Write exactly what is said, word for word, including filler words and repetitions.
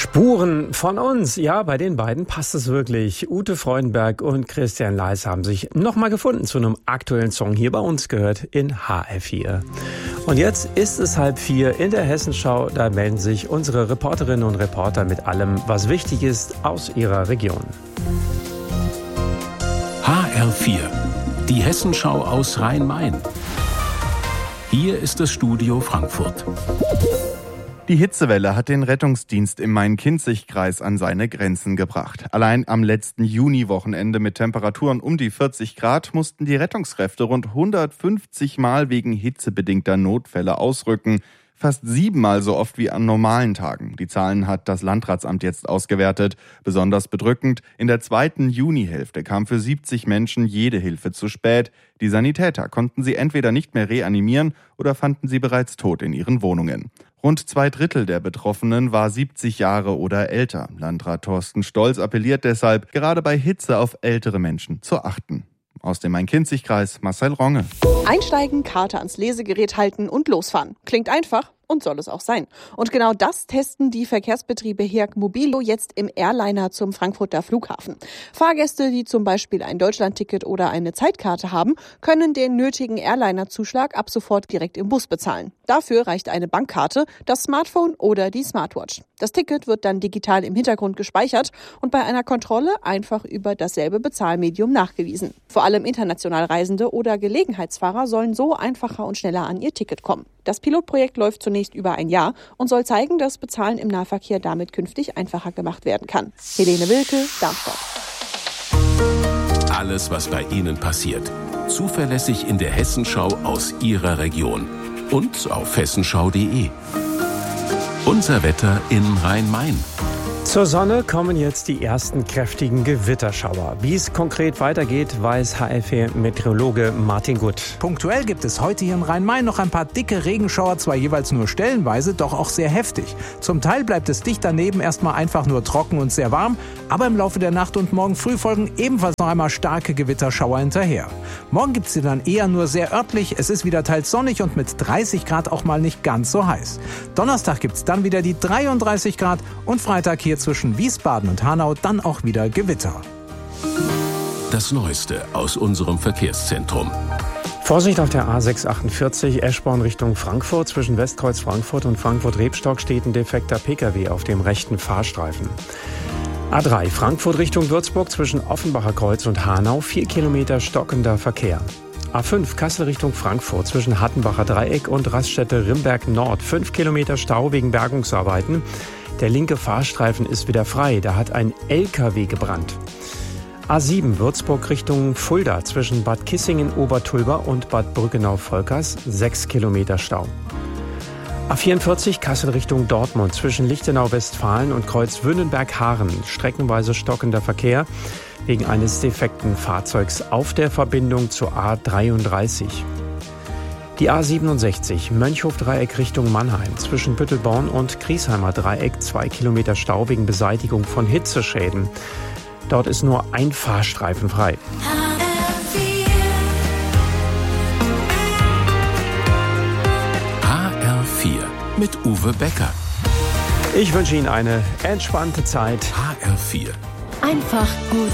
Spuren von uns. Ja, bei den beiden passt es wirklich. Ute Freudenberg und Christian Leis haben sich nochmal gefunden zu einem aktuellen Song hier bei uns gehört in H R vier. Und jetzt ist es halb vier in der Hessenschau. Da melden sich unsere Reporterinnen und Reporter mit allem, was wichtig ist aus ihrer Region. H R vier, die Hessenschau aus Rhein-Main. Hier ist das Studio Frankfurt. Die Hitzewelle hat den Rettungsdienst im Main-Kinzig-Kreis an seine Grenzen gebracht. Allein am letzten Juni-Wochenende mit Temperaturen um die vierzig Grad mussten die Rettungskräfte rund hundertfünfzig Mal wegen hitzebedingter Notfälle ausrücken. Fast siebenmal so oft wie an normalen Tagen. Die Zahlen hat das Landratsamt jetzt ausgewertet. Besonders bedrückend, in der zweiten Junihälfte kam für siebzig Menschen jede Hilfe zu spät. Die Sanitäter konnten sie entweder nicht mehr reanimieren oder fanden sie bereits tot in ihren Wohnungen. Rund zwei Drittel der Betroffenen war siebzig Jahre oder älter. Landrat Thorsten Stolz appelliert deshalb, gerade bei Hitze auf ältere Menschen zu achten. Aus dem Main-Kinzig-Kreis Marcel Ronge. Einsteigen, Karte ans Lesegerät halten und losfahren. Klingt einfach und soll es auch sein. Und genau das testen die Verkehrsbetriebe Herk Mobilo jetzt im Airliner zum Frankfurter Flughafen. Fahrgäste, die zum Beispiel ein Deutschlandticket oder eine Zeitkarte haben, können den nötigen Airliner-Zuschlag ab sofort direkt im Bus bezahlen. Dafür reicht eine Bankkarte, das Smartphone oder die Smartwatch. Das Ticket wird dann digital im Hintergrund gespeichert und bei einer Kontrolle einfach über dasselbe Bezahlmedium nachgewiesen. Vor allem international Reisende oder Gelegenheitsfahrer sollen so einfacher und schneller an ihr Ticket kommen. Das Pilotprojekt läuft zunächst über ein Jahr und soll zeigen, dass Bezahlen im Nahverkehr damit künftig einfacher gemacht werden kann. Helene Wilke, Darmstadt. Alles, was bei Ihnen passiert. Zuverlässig in der Hessenschau aus Ihrer Region. Und auf hessenschau punkt de. Unser Wetter in Rhein-Main. Zur Sonne kommen jetzt die ersten kräftigen Gewitterschauer. Wie es konkret weitergeht, weiß H R vier-Meteorologe Martin Gutt. Punktuell gibt es heute hier im Rhein-Main noch ein paar dicke Regenschauer, zwar jeweils nur stellenweise, doch auch sehr heftig. Zum Teil bleibt es dicht daneben erstmal einfach nur trocken und sehr warm, aber im Laufe der Nacht und morgen früh folgen ebenfalls noch einmal starke Gewitterschauer hinterher. Morgen gibt es sie dann eher nur sehr örtlich, es ist wieder teils sonnig und mit dreißig Grad auch mal nicht ganz so heiß. Donnerstag gibt es dann wieder die dreiunddreißig Grad und Freitag hier zwischen Wiesbaden und Hanau dann auch wieder Gewitter. Das Neueste aus unserem Verkehrszentrum. Vorsicht auf der A sechs achtundvierzig, Eschborn Richtung Frankfurt. Zwischen Westkreuz Frankfurt und Frankfurt-Rebstock steht ein defekter Pkw auf dem rechten Fahrstreifen. A drei, Frankfurt Richtung Würzburg zwischen Offenbacher Kreuz und Hanau, vier Kilometer stockender Verkehr. A fünf, Kassel Richtung Frankfurt zwischen Hattenbacher Dreieck und Raststätte Rimberg Nord, fünf Kilometer Stau wegen Bergungsarbeiten. Der linke Fahrstreifen ist wieder frei, da hat ein L K W gebrannt. A sieben, Würzburg Richtung Fulda zwischen Bad Kissingen-Obertulber und Bad Brückenau-Volkers, sechs Kilometer Stau. A vierundvierzig, Kassel Richtung Dortmund zwischen Lichtenau-Westfalen und Kreuzwünnenberg-Haaren, streckenweise stockender Verkehr wegen eines defekten Fahrzeugs auf der Verbindung zur A dreiunddreißig. Die A siebenundsechzig, Mönchhof-Dreieck Richtung Mannheim, zwischen Büttelborn und Griesheimer Dreieck, zwei Kilometer Stau wegen Beseitigung von Hitzeschäden. Dort ist nur ein Fahrstreifen frei. H R vier mit Uwe Becker. Ich wünsche Ihnen eine entspannte Zeit. H R vier. Einfach gut